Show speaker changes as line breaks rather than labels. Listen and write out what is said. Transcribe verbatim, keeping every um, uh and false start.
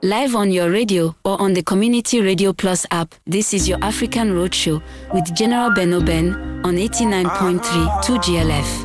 Live on your radio or on the Community Radio Plus app, this is your African Roadshow with General Beno Ben on eighty-nine point three two G L F.